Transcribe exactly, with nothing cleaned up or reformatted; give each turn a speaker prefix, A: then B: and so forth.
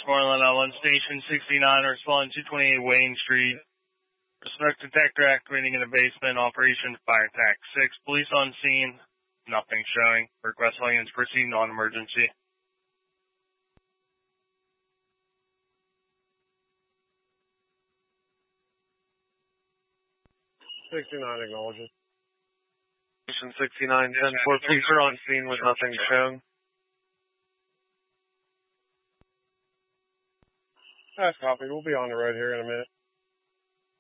A: Westmoreland on one station sixty-nine, responding two twenty-eight Wayne Street. Suspect detector activating in the basement, operation fire attack six. Police on scene, nothing showing. Request aliens proceed non-emergency.
B: sixty-nine acknowledges.
C: Station sixty-nine ten four, police are on scene with nothing shown.
B: Nice copy. We'll be on the road here in a minute.